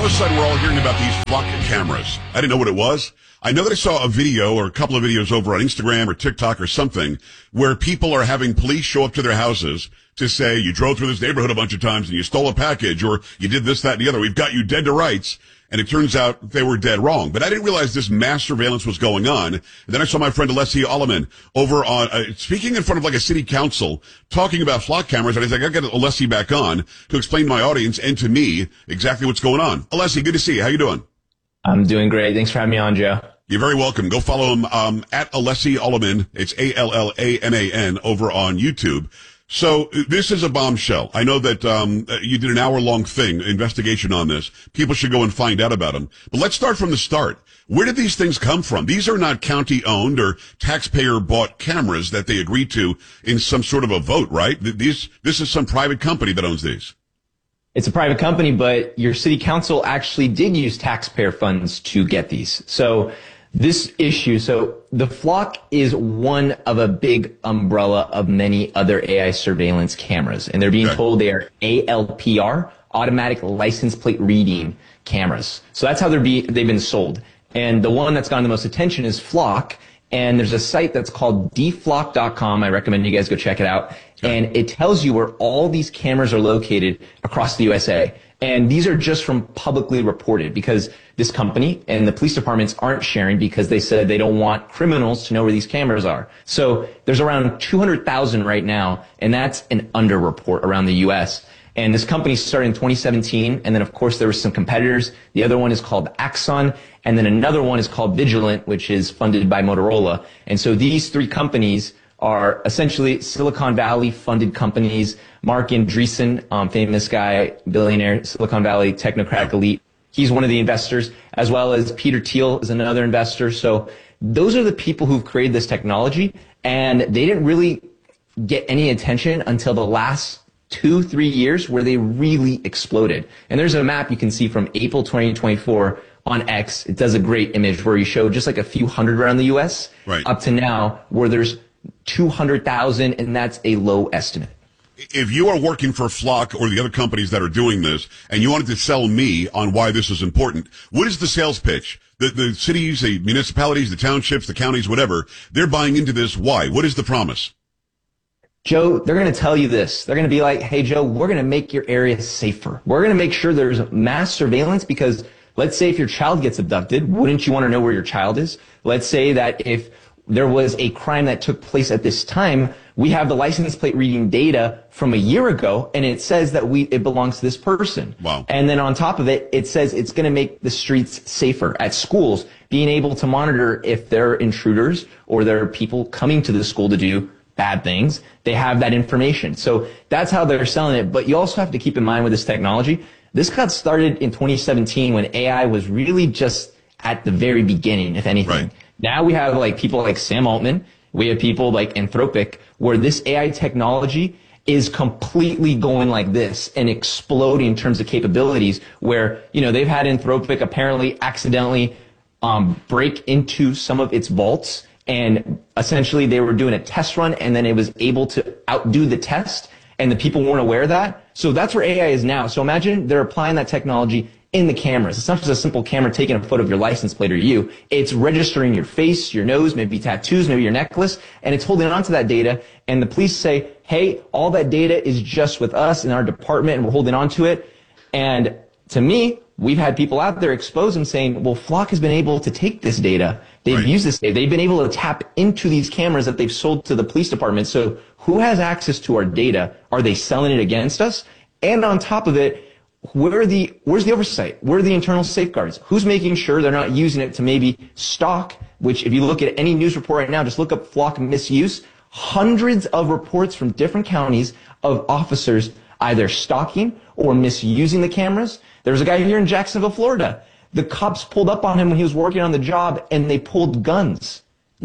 of a sudden we're all hearing about these flock cameras. I didn't know what it was. I know that I saw a video or a couple of videos over on Instagram or TikTok or something where people are having police show up to their houses to say, you drove through this neighborhood a bunch of times and you stole a package, or you did this, that, and the other. We've got you dead to rights. And it turns out they were dead wrong. But I didn't realize this mass surveillance was going on. And then I saw my friend Alessi Alleman over on, speaking in front of like a city council, talking about flock cameras. And I was like, I got to get Alessi back on to explain to my audience and to me exactly what's going on. Alessi, good to see you. How you doing? I'm doing great. Thanks for having me on, Joe. You're very welcome. Go follow him, at Alessi Alleman. It's Allaman over on YouTube. So this is a bombshell. I know that you did an hour-long investigation on this. People should go and find out about them. But let's start from the start. Where did these things come from? These are not county-owned or taxpayer-bought cameras that they agreed to in some sort of a vote, right? This is some private company that owns these. It's a private company, but your city council actually did use taxpayer funds to get these. So this issue, so the Flock is one of a big umbrella of many other AI surveillance cameras, and they're being told they are ALPR, automatic license plate reading cameras. So that's how they've been sold. And the one that's gotten the most attention is Flock, and there's a site that's called dflock.com. I recommend you guys go check it out. And it tells you where all these cameras are located across the USA. And these are just from publicly reported, because this company and the police departments aren't sharing because they said they don't want criminals to know where these cameras are. So there's around 200,000 right now, and that's an underreport around the US. And this company started in 2017, and then of course there were some competitors. The other one is called Axon, and then another one is called Vigilant, which is funded by Motorola. And so these three companies are essentially Silicon Valley funded companies. Mark Andreessen, famous guy, billionaire, Silicon Valley technocratic elite. He's one of the investors, as well as Peter Thiel is another investor. So those are the people who've created this technology, and they didn't really get any attention until the last 2-3 years where they really exploded. And there's a map you can see from April 2024 on X. It does a great image where you show just like a few hundred around the US up to now where there's 200,000, and that's a low estimate. If you are working for Flock or the other companies that are doing this, and you wanted to sell me on why this is important, what is the sales pitch? The cities, the municipalities, the townships, the counties, whatever, they're buying into this. Why? What is the promise? Joe, they're going to tell you this. They're going to be like, hey, Joe, we're going to make your area safer. We're going to make sure there's mass surveillance, because let's say if your child gets abducted, wouldn't you want to know where your child is? Let's say that if there was a crime that took place at this time, we have the license plate reading data from a year ago, and it says that it belongs to this person. Wow. And then on top of it, it says it's going to make the streets safer. At schools, being able to monitor if there are intruders or there are people coming to the school to do bad things, they have that information. So that's how they're selling it. But you also have to keep in mind with this technology, this got started in 2017 when AI was really just at the very beginning, if anything. Right. Now we have like people like Sam Altman. We have people like Anthropic, where this AI technology is completely going like this and exploding in terms of capabilities, where, they've had Anthropic apparently accidentally break into some of its vaults, and essentially they were doing a test run, and then it was able to outdo the test, and the people weren't aware of that. So that's where AI is now. So imagine they're applying that technology in the cameras. It's not just a simple camera taking a photo of your license plate or you. It's registering your face, your nose, maybe tattoos, maybe your necklace, and it's holding on to that data. And the police say, hey, all that data is just with us in our department, and we're holding on to it. And to me, we've had people out there expose them saying, well, Flock has been able to take this data. They've used this data. They've been able to tap into these cameras that they've sold to the police department. So who has access to our data? Are they selling it against us? And on top of it, where's the oversight? Where are the internal safeguards? Who's making sure they're not using it to maybe stalk, which if you look at any news report right now, just look up Flock misuse, hundreds of reports from different counties of officers either stalking or misusing the cameras. There was a guy here in Jacksonville, Florida. The cops pulled up on him when he was working on the job, and they pulled guns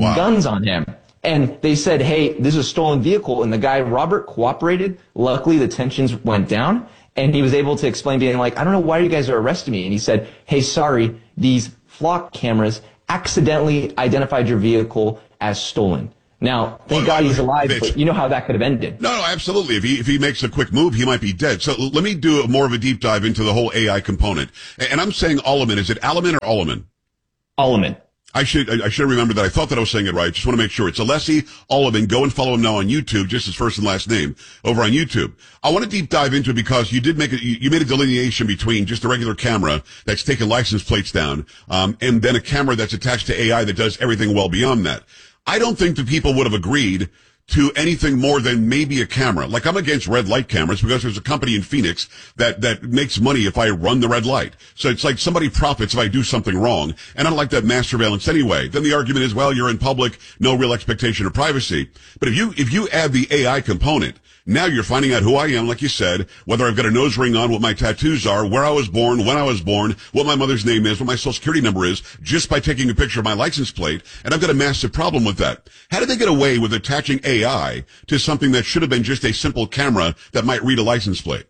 on him. And they said, hey, this is a stolen vehicle. And the guy, Robert, cooperated. Luckily, the tensions went down. And he was able to explain, being like, I don't know why you guys are arresting me. And he said, hey, sorry, these Flock cameras accidentally identified your vehicle as stolen. Now, thank God he's alive, but you know how that could have ended. No, absolutely. If he makes a quick move, he might be dead. So let me do more of a deep dive into the whole AI component. And I'm saying Alleman. Is it Alleman or Alleman? Alleman. I should remember that. I thought that I was saying it right. Just want to make sure. It's Alessi Alleman. Go and follow him now on YouTube, just his first and last name over on YouTube. I want to deep dive into it because you made a delineation between just a regular camera that's taking license plates down, and then a camera that's attached to AI that does everything well beyond that. I don't think that people would have agreed to anything more than maybe a camera. Like, I'm against red light cameras because there's a company in Phoenix that makes money if I run the red light. So it's like somebody profits if I do something wrong, and I don't like that mass surveillance anyway. Then the argument is, well, you're in public, no real expectation of privacy. But if you add the AI component, now you're finding out who I am, like you said, whether I've got a nose ring on, what my tattoos are, where I was born, when I was born, what my mother's name is, what my social security number is, just by taking a picture of my license plate. And I've got a massive problem with that. How did they get away with attaching AI to something that should have been just a simple camera that might read a license plate?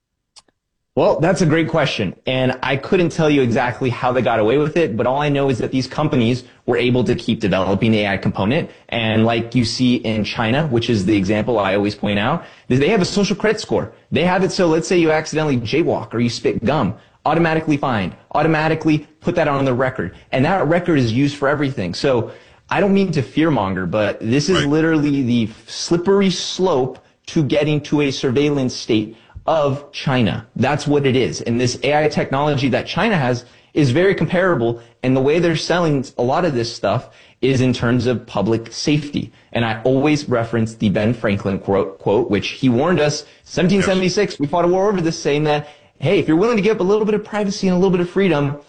Well, that's a great question. And I couldn't tell you exactly how they got away with it, but all I know is that these companies were able to keep developing the AI component. And like you see in China, which is the example I always point out, they have a social credit score. They have it so let's say you accidentally jaywalk or you spit gum, automatically fined, automatically put that on the record. And that record is used for everything. So I don't mean to fearmonger, but this is literally the slippery slope to getting to a surveillance state of China. That's what it is. And this AI technology that China has is very comparable. And the way they're selling a lot of this stuff is in terms of public safety. And I always reference the Ben Franklin quote, which he warned us, 1776, we fought a war over this, saying that, hey, if you're willing to give up a little bit of privacy and a little bit of freedom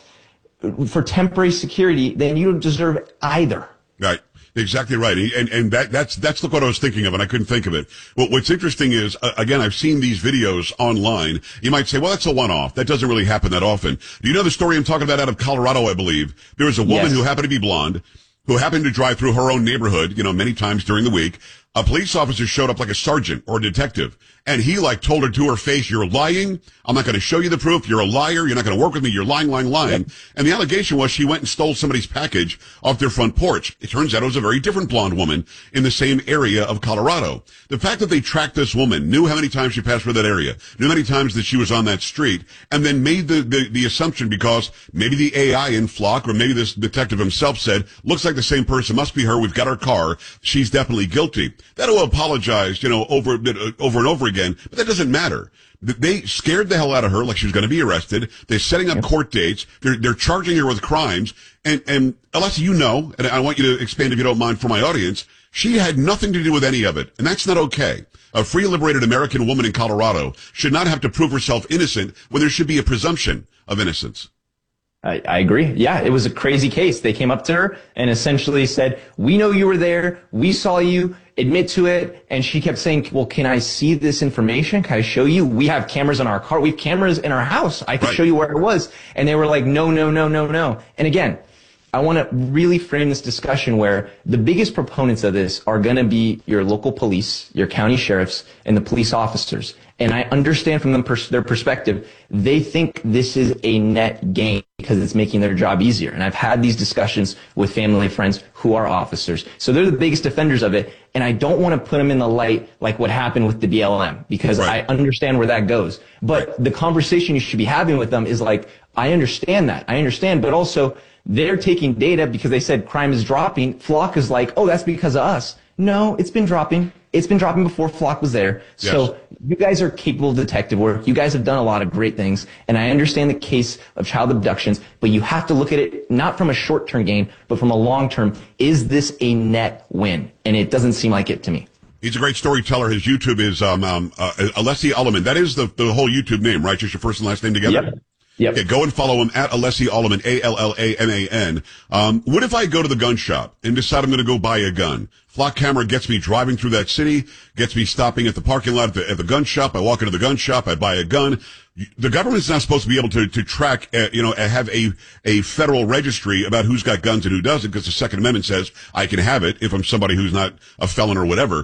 for temporary security, then you don't deserve either. Right. Exactly right. And that's what I was thinking of, and I couldn't think of it. Well, what's interesting is, again, I've seen these videos online. You might say, well, that's a one-off. That doesn't really happen that often. Do you know the story I'm talking about out of Colorado, I believe? There was a woman who happened to be blonde, who happened to drive through her own neighborhood, many times during the week. A police officer showed up like a sergeant or a detective, and he told her to her face, "You're lying. I'm not going to show you the proof. You're a liar. You're not going to work with me. You're lying. Yep. And the allegation was she went and stole somebody's package off their front porch. It turns out it was a very different blonde woman in the same area of Colorado. The fact that they tracked this woman, knew how many times she passed through that area, knew how many times that she was on that street, and then made the assumption, because maybe the AI in Flock or maybe this detective himself said, looks like the same person, must be her. We've got her car. She's definitely guilty. That will apologize, over and over again, but that doesn't matter. They scared the hell out of her like she was going to be arrested. They're setting up court dates. They're charging her with crimes. And Alessi, and I want you to expand if you don't mind for my audience, she had nothing to do with any of it. And that's not okay. A free, liberated American woman in Colorado should not have to prove herself innocent when there should be a presumption of innocence. I agree. Yeah, it was a crazy case. They came up to her and essentially said, we know you were there. We saw you. Admit to it. And she kept saying, well, can I see this information? Can I show you? We have cameras in our car. We have cameras in our house. I can show you where it was. And they were like, no. And again, I want to really frame this discussion where the biggest proponents of this are going to be your local police, your county sheriffs, and the police officers. And I understand from their perspective, they think this is a net gain because it's making their job easier. And I've had these discussions with family and friends who are officers. So they're the biggest defenders of it. And I don't want to put them in the light like what happened with the BLM, because I understand where that goes. But the conversation you should be having with them is like, I understand that. But also they're taking data because they said crime is dropping. Flock is like, oh, that's because of us. No, it's been dropping. It's been dropping before Flock was there. Yes. So you guys are capable of detective work. You guys have done a lot of great things. And I understand the case of child abductions, but you have to look at it not from a short-term gain, but from a long-term. Is this a net win? And it doesn't seem like it to me. He's a great storyteller. His YouTube is Alessi Alleman. That is the whole YouTube name, right? Just your first and last name together? Yep. Okay, go and follow him at Alessi Alleman, Allaman. What if I go to the gun shop and decide I'm going to go buy a gun? Flock camera gets me driving through that city, gets me stopping at the parking lot at the gun shop. I walk into the gun shop, I buy a gun. The government's not supposed to be able to track, have a federal registry about who's got guns and who doesn't, because the Second Amendment says I can have it if I'm somebody who's not a felon or whatever.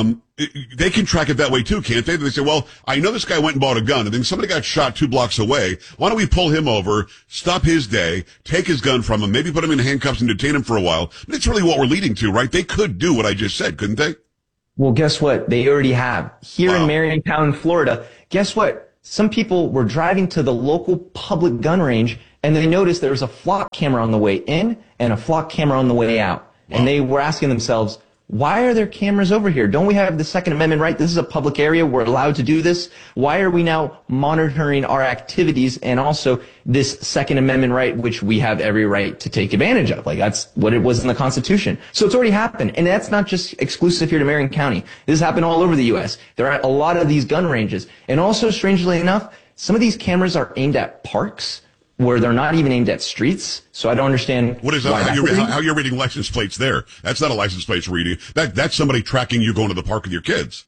They can track it that way too, can't they? They say, well, I know this guy went and bought a gun, and then somebody got shot 2 blocks away. Why don't we pull him over, stop his day, take his gun from him, maybe put him in handcuffs and detain him for a while? That's really what we're leading to, right? They could do what I just said, couldn't they? Well, guess what? They already have. Here in Mariontown, Florida, guess what? Some people were driving to the local public gun range, and they noticed there was a flock camera on the way in and a flock camera on the way out. And they were asking themselves, why are there cameras over here? Don't we have the Second Amendment right? This is a public area. We're allowed to do this. Why are we now monitoring our activities and also this Second Amendment right, which we have every right to take advantage of? Like, that's what it was in the Constitution. So it's already happened. And that's not just exclusive here to Marion County. This has happened all over the U.S. There are a lot of these gun ranges. And also, strangely enough, some of these cameras are aimed at parks, where they're not even aimed at streets. So I don't understand. What is that? How you're reading license plates there? That's not a license plate reading. That's somebody tracking you going to the park with your kids.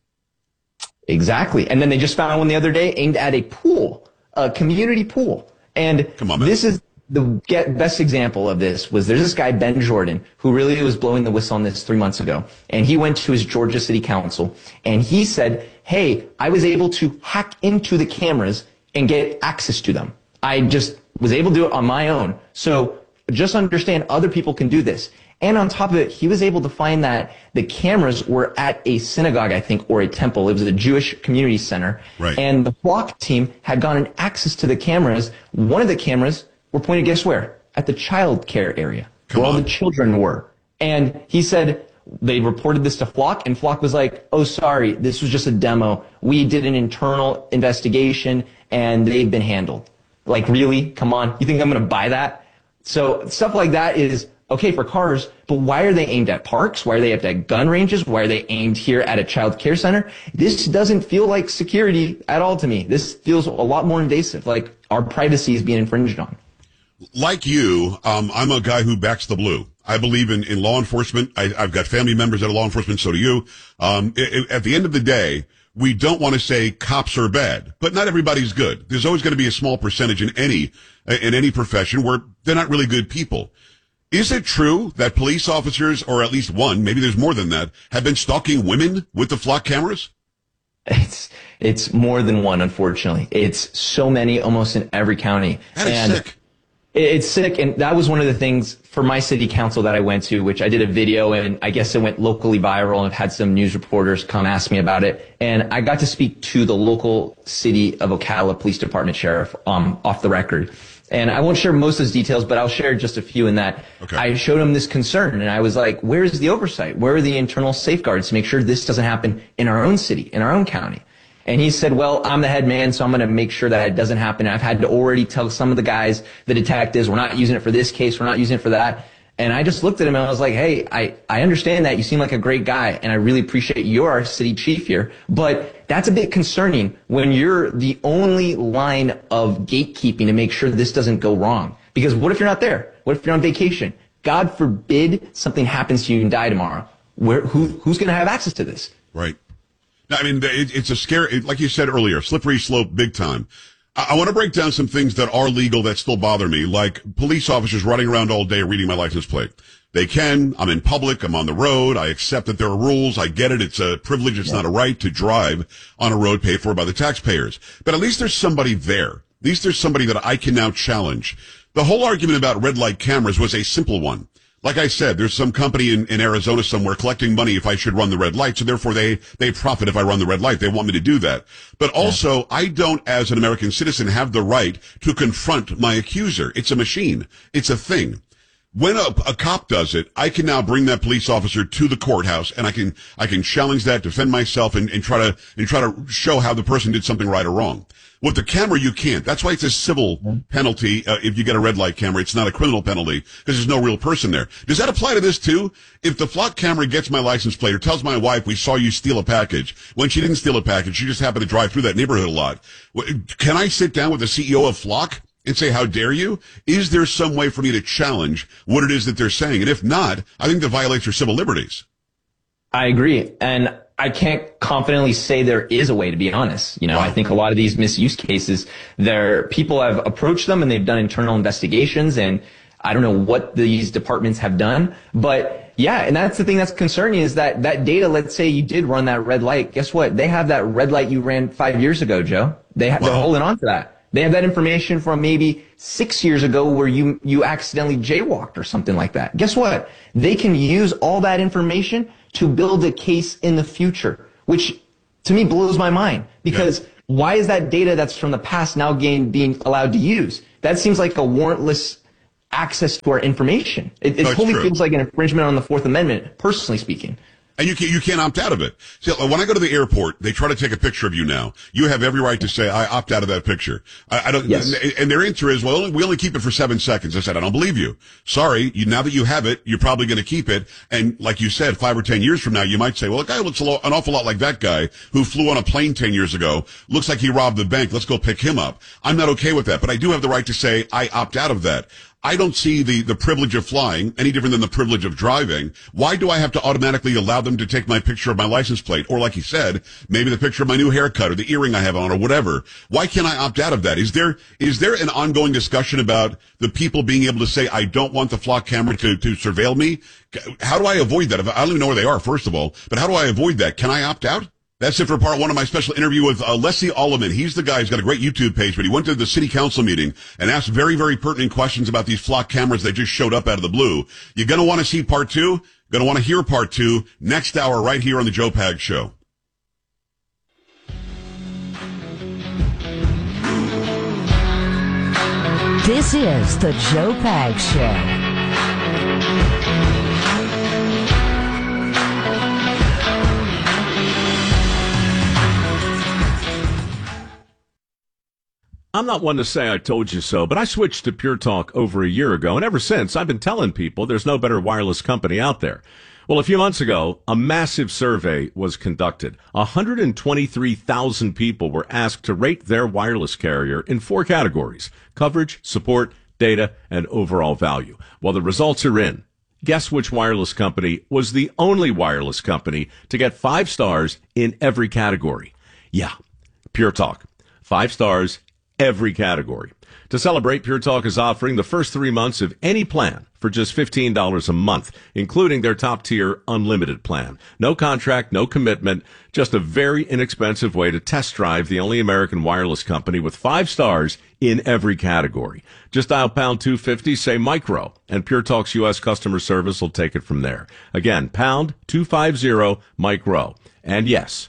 Exactly. And then they just found one the other day aimed at a pool, a community pool. And come on, man. This is the best example of this was there's this guy, Ben Jordan, who really was blowing the whistle on this 3 months ago. And he went to his Georgia City Council and he said, hey, I was able to hack into the cameras and get access to them. I just was able to do it on my own. So just understand other people can do this. And on top of it, he was able to find that the cameras were at a synagogue, I think, or a temple. It was a Jewish community center. Right. And the flock team had gotten access to the cameras. One of the cameras were pointed, guess where? At the child care area, where all the children were. And he said they reported this to Flock, and Flock was like, oh, sorry, this was just a demo. We did an internal investigation, and they've been handled. Like, really? Come on. You think I'm going to buy that? So stuff like that is okay for cars, but why are they aimed at parks? Why are they aimed at gun ranges? Why are they aimed here at a child care center? This doesn't feel like security at all to me. This feels a lot more invasive, like our privacy is being infringed on. Like you, I'm a guy who backs the blue. I believe in law enforcement. I've got family members that are law enforcement, so do you. At the end of the day, we don't want to say cops are bad, but not everybody's good. There's always going to be a small percentage in any profession where they're not really good people. Is it true that police officers, or at least one, maybe there's more than that, have been stalking women with the flock cameras? It's more than one, unfortunately. It's so many, almost in every county. That is sick. It's sick, and that was one of the things for my city council that I went to, which I did a video, and I guess it went locally viral, and I've had some news reporters come ask me about it. And I got to speak to the local city of Ocala Police Department sheriff off the record. And I won't share most of those details, but I'll share just a few in that. Okay. I showed him this concern, and I was like, where is the oversight? Where are the internal safeguards to make sure this doesn't happen in our own city, in our own county? And he said, well, I'm the head man, so I'm going to make sure that it doesn't happen. I've had to already tell some of the guys, the detectives, we're not using it for this case, we're not using it for that. And I just looked at him and I was like, hey, I understand that. You seem like a great guy, and I really appreciate you're our city chief here. But that's a bit concerning when you're the only line of gatekeeping to make sure this doesn't go wrong. Because what if you're not there? What if you're on vacation? God forbid something happens to you and die tomorrow. Who's going to have access to this? Right. I mean, it's a scary, like you said earlier, slippery slope big time. I want to break down some things that are legal that still bother me, like police officers running around all day reading my license plate. They can. I'm in public. I'm on the road. I accept that there are rules. I get it. It's a privilege. It's not a right to drive on a road paid for by the taxpayers. But at least there's somebody there. At least there's somebody that I can now challenge. The whole argument about red light cameras was a simple one. Like I said, there's some company in Arizona somewhere collecting money if I should run the red light, so therefore they profit if I run the red light. They want me to do that. But also, I don't, as an American citizen, have the right to confront my accuser. It's a machine. It's a thing. When a cop does it, I can now bring that police officer to the courthouse, and I can challenge that, defend myself, and try to show how the person did something right or wrong. With the camera, you can't. That's why it's a civil penalty if you get a red light camera. It's not a criminal penalty because there's no real person there. Does that apply to this too? If the flock camera gets my license plate or tells my wife we saw you steal a package when she didn't steal a package, she just happened to drive through that neighborhood a lot. Can I sit down with the CEO of Flock and say, how dare you? Is there some way for me to challenge what it is that they're saying? And if not, I think that violates your civil liberties. I agree. And I can't confidently say there is a way, to be honest. I think a lot of these misuse cases, people have approached them and they've done internal investigations, and I don't know what these departments have done, but yeah, and that's the thing that's concerning is that data, let's say you did run that red light. Guess what? They have that red light you ran 5 years ago, Joe. They're holding on to that. They have that information from maybe 6 years ago where you accidentally jaywalked or something like that. Guess what? They can use all that information to build a case in the future, which to me blows my mind, because why is that data that's from the past now being allowed to use? That seems like a warrantless access to our information. It totally feels like an infringement on the Fourth Amendment, personally speaking. And you can't opt out of it. See, when I go to the airport, they try to take a picture of you now. You have every right to say, I opt out of that picture. I don't, yes. And their answer is, well, we only keep it for 7 seconds. I said, I don't believe you. Sorry. Now that you have it, you're probably going to keep it. And like you said, 5 or 10 years from now, you might say, well, a guy looks an awful lot like that guy who flew on a plane 10 years ago. Looks like he robbed the bank. Let's go pick him up. I'm not okay with that, but I do have the right to say, I opt out of that. I don't see the privilege of flying any different than the privilege of driving. Why do I have to automatically allow them to take my picture of my license plate? Or like you said, maybe the picture of my new haircut or the earring I have on or whatever. Why can't I opt out of that? Is there an ongoing discussion about the people being able to say, I don't want the flock camera to surveil me? How do I avoid that? I don't even know where they are, first of all, but how do I avoid that? Can I opt out? That's it for part one of my special interview with Leslie Alleman. He's the guy who's got a great YouTube page, but he went to the city council meeting and asked very, very pertinent questions about these flock cameras that just showed up out of the blue. You're going to want to see part two. Going to want to hear part two next hour right here on the Joe Pags Show. This is the Joe Pags Show. I'm not one to say I told you so, but I switched to Pure Talk over a year ago, and ever since, I've been telling people there's no better wireless company out there. Well, a few months ago, a massive survey was conducted. 123,000 people were asked to rate their wireless carrier in 4 categories: coverage, support, data, and overall value. Well, the results are in. Guess which wireless company was the only wireless company to get 5 stars in every category? Yeah, Pure Talk. 5 stars every category. To celebrate, Pure Talk is offering the first 3 months of any plan for just $15 a month, including their top-tier unlimited plan. No contract, no commitment, just a very inexpensive way to test drive the only American wireless company with 5 stars in every category. Just dial pound 250, say micro, and Pure Talk's U.S. customer service will take it from there. Again, pound 250 micro. And yes,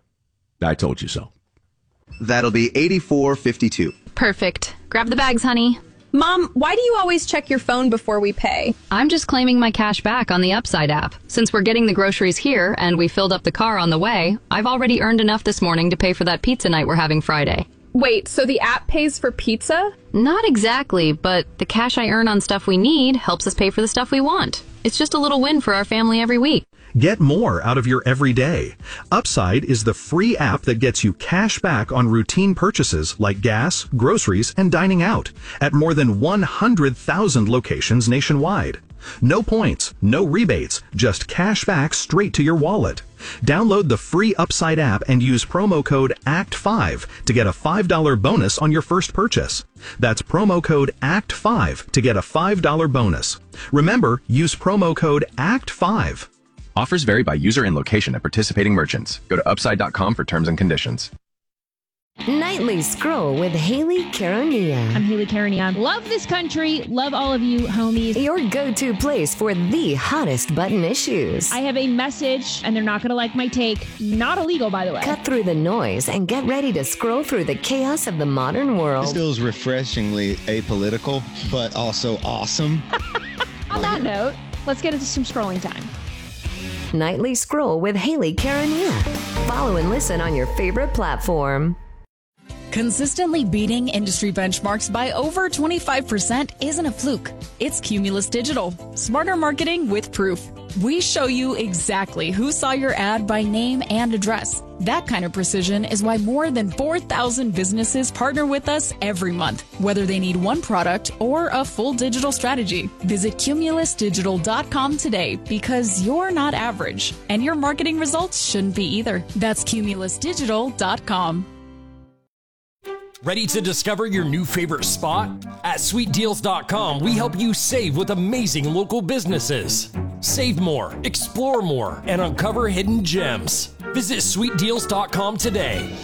I told you so. That'll be $84.52. Perfect. Grab the bags, honey. Mom, why do you always check your phone before we pay? I'm just claiming my cash back on the Upside app. Since we're getting the groceries here and we filled up the car on the way, I've already earned enough this morning to pay for that pizza night we're having Friday. Wait, so the app pays for pizza? Not exactly, but the cash I earn on stuff we need helps us pay for the stuff we want. It's just a little win for our family every week. Get more out of your everyday. Upside is the free app that gets you cash back on routine purchases like gas, groceries, and dining out at more than 100,000 locations nationwide. No points, no rebates, just cash back straight to your wallet. Download the free Upside app and use promo code ACT5 to get a $5 bonus on your first purchase. That's promo code ACT5 to get a $5 bonus. Remember, use promo code ACT5. Offers vary by user and location at participating merchants. Go to upside.com for terms and conditions. Nightly Scroll with Haley Caronia. I'm Haley Caronia. Love this country. Love all of you homies. Your go-to place for the hottest button issues. I have a message, and they're not going to like my take. Not illegal, by the way. Cut through the noise and get ready to scroll through the chaos of the modern world. This feels refreshingly apolitical, but also awesome. On that note, let's get into some scrolling time. Nightly Scroll with Haley Caronia. Follow and listen on your favorite platform. Consistently beating industry benchmarks by over 25% isn't a fluke. It's Cumulus Digital. Smarter marketing with proof. We show you exactly who saw your ad by name and address. That kind of precision is why more than 4,000 businesses partner with us every month, whether they need one product or a full digital strategy. Visit cumulusdigital.com today because you're not average, and your marketing results shouldn't be either. That's cumulusdigital.com. Ready to discover your new favorite spot? At sweetdeals.com, we help you save with amazing local businesses. Save more, explore more, and uncover hidden gems. Visit sweetdeals.com today.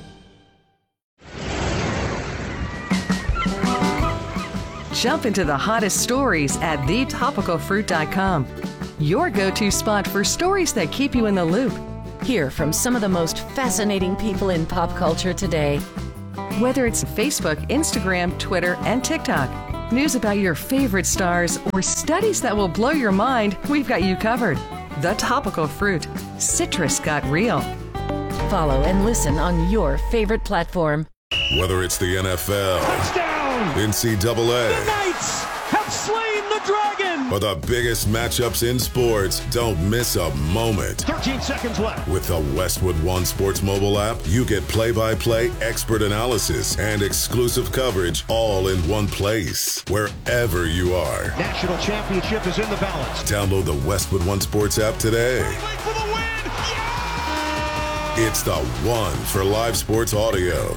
Jump into the hottest stories at thetopicalfruit.com. Your go-to spot for stories that keep you in the loop. Hear from some of the most fascinating people in pop culture today. Whether it's Facebook, Instagram, Twitter, and TikTok, news about your favorite stars, or studies that will blow your mind, we've got you covered. The Topical Fruit. Citrus got real. Follow and listen on your favorite platform. Whether it's the NFL, touchdown, NCAA, the Knights have slain the dragon, or the biggest matchups in sports, don't miss a moment. 13 seconds left. With the Westwood One Sports mobile app, you get play-by-play expert analysis and exclusive coverage all in one place, wherever you are. National championship is in the balance. Download the Westwood One Sports app today. For the win! Yeah! It's the one for live sports audio.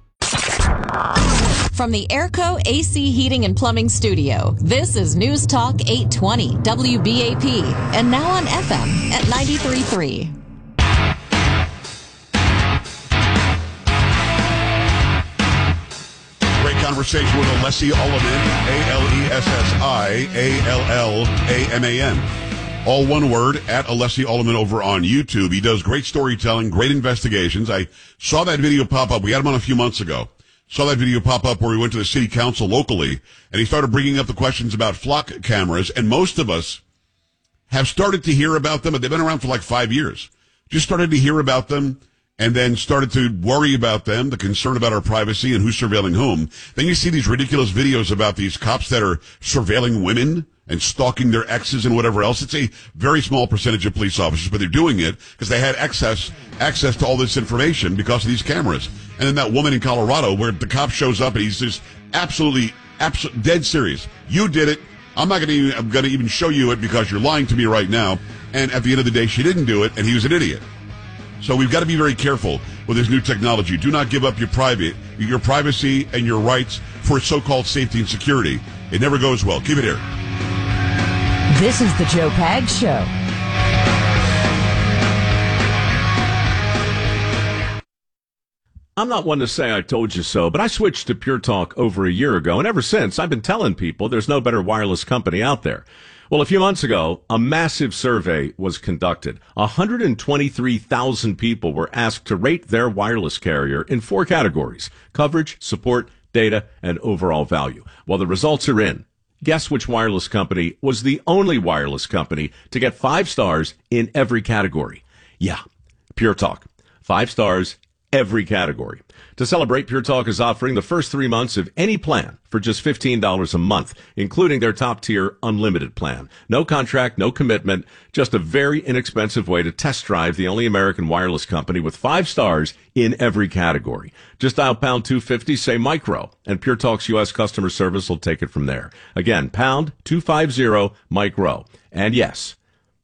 From the Airco AC Heating and Plumbing Studio, this is News Talk 820 WBAP, and now on FM at 93.3. Great conversation with Alessi Alleman, Alessi-Allaman. All one word, at Alessi Alleman over on YouTube. He does great storytelling, great investigations. I saw that video pop up. We had him on a few months ago. Saw that video pop up where we went to the city council locally, and he started bringing up the questions about flock cameras, and most of us have started to hear about them, but they've been around for like 5 years. Just started to hear about them, and then started to worry about them, the concern about our privacy and who's surveilling whom. Then you see these ridiculous videos about these cops that are surveilling women and stalking their exes and whatever else. It's a very small percentage of police officers, but they're doing it because they had access to all this information because of these cameras. And then that woman in Colorado where the cop shows up and he's just absolutely dead serious. You did it. I'm going to even show you it because you're lying to me right now. And at the end of the day, she didn't do it, and he was an idiot. So we've got to be very careful with this new technology. Do not give up your privacy and your rights for so-called safety and security. It never goes well. Keep it here. This is the Joe Pags Show. I'm not one to say I told you so, but I switched to Pure Talk over a year ago, and ever since, I've been telling people there's no better wireless company out there. Well, a few months ago, a massive survey was conducted. 123,000 people were asked to rate their wireless carrier in 4 categories: coverage, support, data, and overall value. Well, the results are in. Guess which wireless company was the only wireless company to get 5 stars in every category? Yeah, Pure Talk. 5 stars, every category. To celebrate, Pure Talk is offering the first 3 months of any plan for just $15 a month, including their top-tier unlimited plan. No contract, no commitment, just a very inexpensive way to test drive the only American wireless company with 5 stars in every category. Just dial pound 250, say micro, and Pure Talk's U.S. customer service will take it from there. Again, pound 250 micro. And yes,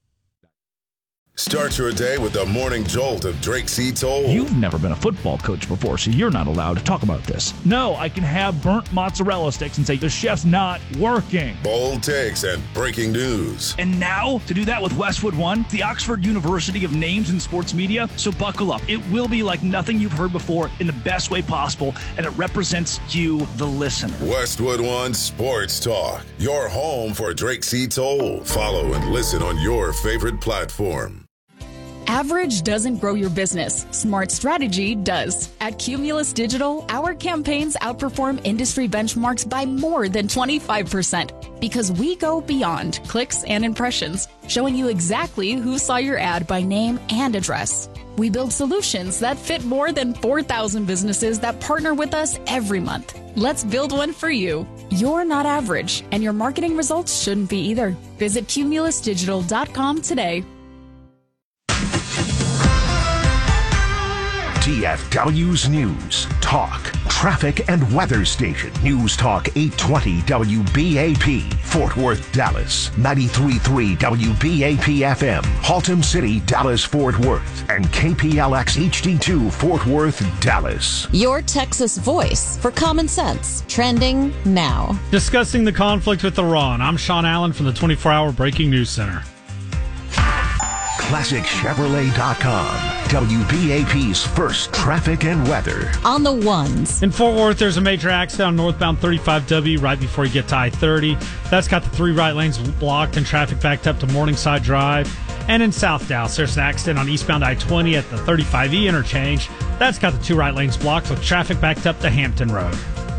start your day with the morning jolt of Drake C. Toll. You've never been a football coach before, so you're not allowed to talk about this. No, I can have burnt mozzarella sticks and say, the chef's not working. Bold takes and breaking news. And now, to do that with Westwood One, the Oxford University of names in sports media, so buckle up. It will be like nothing you've heard before in the best way possible, and it represents you, the listener. Westwood One Sports Talk, your home for Drake C. Toll. Follow and listen on your favorite platform. Average doesn't grow your business. Smart strategy does. At Cumulus Digital, our campaigns outperform industry benchmarks by more than 25% because we go beyond clicks and impressions, showing you exactly who saw your ad by name and address. We build solutions that fit more than 4,000 businesses that partner with us every month. Let's build one for you. You're not average, and your marketing results shouldn't be either. Visit cumulusdigital.com today. DFW's News, Talk, Traffic and Weather Station. News Talk 820 WBAP, Fort Worth, Dallas. 93.3 WBAP FM, Haltom City, Dallas, Fort Worth. And KPLX HD2, Fort Worth, Dallas. Your Texas voice for common sense. Trending now. Discussing the conflict with Iran, I'm Sean Allen from the 24-Hour Breaking News Center. ClassicChevrolet.com. WBAP's first traffic and weather. On the ones. In Fort Worth, there's a major accident on northbound 35W right before you get to I-30. That's got the 3 right lanes blocked and traffic backed up to Morningside Drive. And in South Dallas, there's an accident on eastbound I-20 at the 35E interchange. That's got the 2 right lanes blocked with traffic backed up to Hampton Road.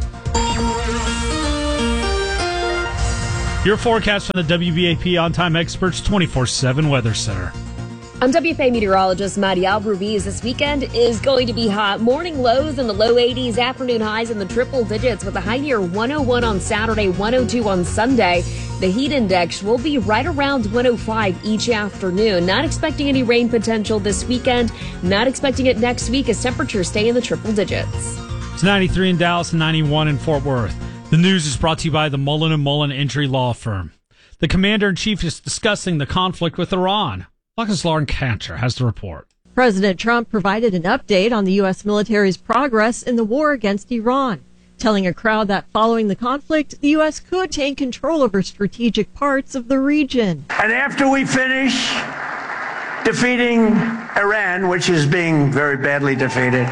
Your forecast from the WBAP On-Time Experts 24/7 Weather Center. I'm WFA meteorologist Maddie Alvarez. This weekend is going to be hot. Morning lows in the low 80s, afternoon highs in the triple digits with a high near 101 on Saturday, 102 on Sunday. The heat index will be right around 105 each afternoon. Not expecting any rain potential this weekend. Not expecting it next week as temperatures stay in the triple digits. It's 93 in Dallas and 91 in Fort Worth. The news is brought to you by the Mullen & Mullen Injury Law Firm. The Commander-in-Chief is discussing the conflict with Iran. Fox's Lauren Cantor has the report. President Trump provided an update on the U.S. military's progress in the war against Iran, telling a crowd that following the conflict, the U.S. could take control over strategic parts of the region. And after we finish defeating Iran, which is being very badly defeated,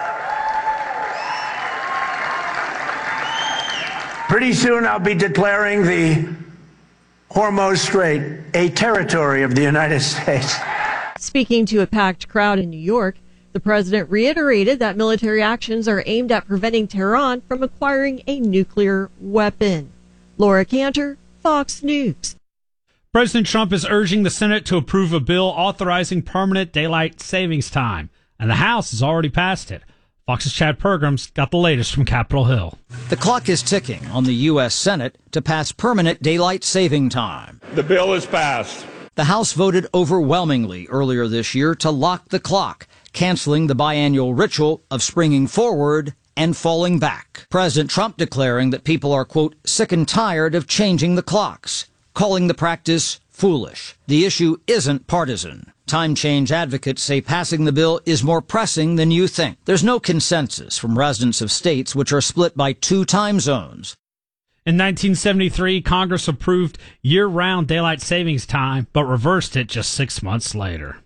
pretty soon I'll be declaring the Hormuz Strait a territory of the United States. Speaking to a packed crowd in New York, the president reiterated that military actions are aimed at preventing Tehran from acquiring a nuclear weapon. Laura Cantor, Fox News. President Trump is urging the Senate to approve a bill authorizing permanent daylight savings time, and the House has already passed it. Fox's Chad Pergram's got the latest from Capitol Hill. The clock is ticking on the U.S. Senate to pass permanent daylight saving time. The bill is passed. The House voted overwhelmingly earlier this year to lock the clock, canceling the biannual ritual of springing forward and falling back. President Trump declaring that people are, quote, sick and tired of changing the clocks, calling the practice foolish. The issue isn't partisan. Time change advocates say passing the bill is more pressing than you think. There's no consensus from residents of states which are split by 2 time zones. In 1973, Congress approved year-round daylight savings time, but reversed it just 6 months later.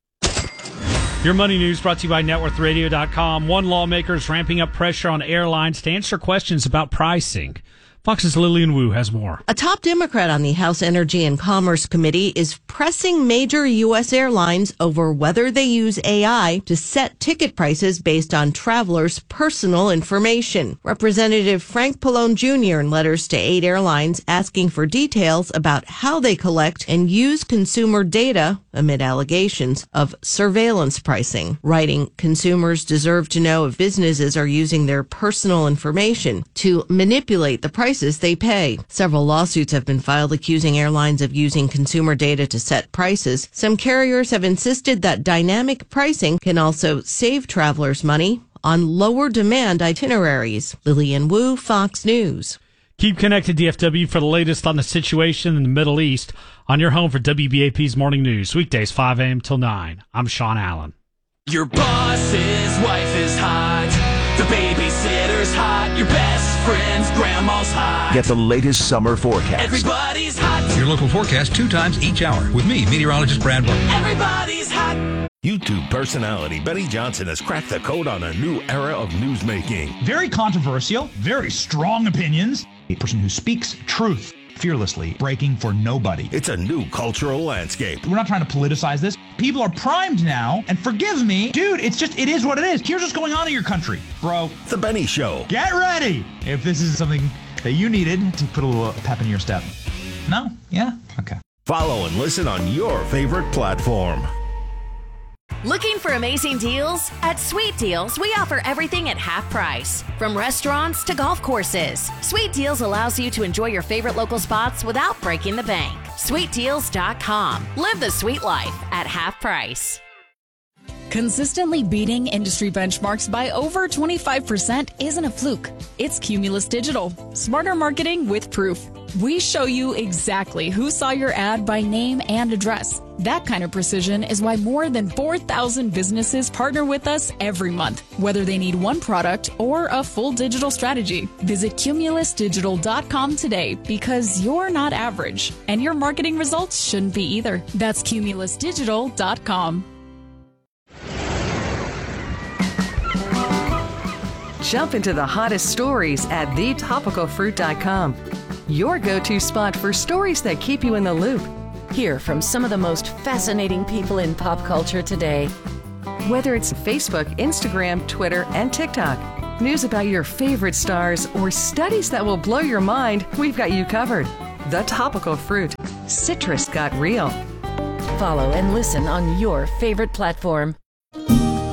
Your money news brought to you by NetworthRadio.com. One lawmaker is ramping up pressure on airlines to answer questions about pricing. Fox's Lillian Wu has more. A top Democrat on the House Energy and Commerce Committee is pressing major U.S. airlines over whether they use AI to set ticket prices based on travelers' personal information. Representative Frank Pallone Jr. in letters to 8 airlines asking for details about how they collect and use consumer data amid allegations of surveillance pricing, writing, consumers deserve to know if businesses are using their personal information to manipulate the prices they pay. Several lawsuits have been filed accusing airlines of using consumer data to set prices. Some carriers have insisted that dynamic pricing can also save travelers money on lower demand itineraries. Lillian Wu, Fox News. Keep connected, DFW, for the latest on the situation in the Middle East on your home for WBAP's Morning News, weekdays 5 a.m. till 9. I'm Sean Allen. Your boss's wife is hot. The babysitter's hot. Your best friend's grandma's hot. Get the latest summer forecast. Everybody's hot. Your local forecast 2 times each hour with me, meteorologist Brad Barton. Everybody's hot. YouTube personality Benny Johnson has cracked the code on a new era of newsmaking. Very controversial, very strong opinions. A person who speaks truth fearlessly, breaking for nobody. It's a new cultural landscape. We're not trying to politicize this. People are primed now, and forgive me, dude, it is what it is. Here's what's going on in your country, bro. The Benny Show. Get ready if this is something that you needed to put a little pep in your step. No? Yeah? Okay. Follow and listen on your favorite platform. Looking for amazing deals? At Sweet Deals, we offer everything at half price. From restaurants to golf courses, Sweet Deals allows you to enjoy your favorite local spots without breaking the bank. SweetDeals.com. Live the sweet life at half price. Consistently beating industry benchmarks by over 25% isn't a fluke. It's Cumulus Digital. Smarter marketing with proof. We show you exactly who saw your ad by name and address. That kind of precision is why more than 4,000 businesses partner with us every month, whether they need one product or a full digital strategy. Visit CumulusDigital.com today because you're not average, and your marketing results shouldn't be either. That's CumulusDigital.com. Jump into the hottest stories at thetopicalfruit.com. Your go-to spot for stories that keep you in the loop. Hear from some of the most fascinating people in pop culture today. Whether it's Facebook, Instagram, Twitter, and TikTok, news about your favorite stars, or studies that will blow your mind, we've got you covered. The Topical Fruit. Citrus got real. Follow and listen on your favorite platform.